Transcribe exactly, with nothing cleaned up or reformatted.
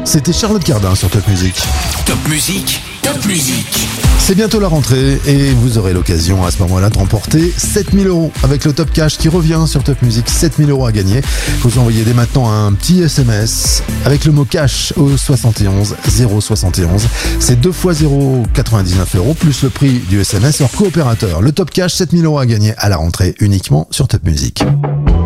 C'était Charlotte Cardin sur Top Music. Top Music, Top Music. C'est bientôt la rentrée et vous aurez l'occasion à ce moment-là de remporter sept mille euros avec le Top Cash qui revient sur Top Music. sept mille euros à gagner. Vous envoyez dès maintenant un petit S M S avec le mot cash au soixante et onze zéro soixante et onze. C'est deux fois zéro virgule quatre-vingt-dix-neuf euros plus le prix du S M S hors coopérateur. Le Top Cash, sept mille euros à gagner à la rentrée uniquement sur Top Music.